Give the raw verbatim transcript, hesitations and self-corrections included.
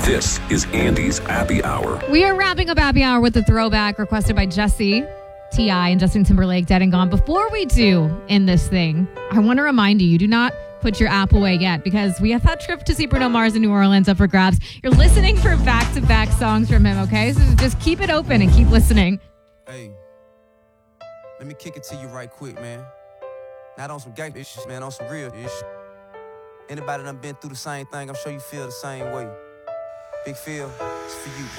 This is Andy's Happy Hour. We are wrapping up Happy Hour with the throwback requested by Jesse, T I, and Justin Timberlake, Dead and Gone. Before we do in this thing, I want to remind you, you do not put your app away yet because we have that trip to see Bruno Mars in New Orleans up for grabs. You're listening for back-to-back songs from him, okay? So just keep it open and keep listening. Hey, let me kick it to you right quick, man. Not on some gay issues, man, on some real issues. Anybody done been through the same thing, I'm sure you feel the same way. Big Phil, it's for you,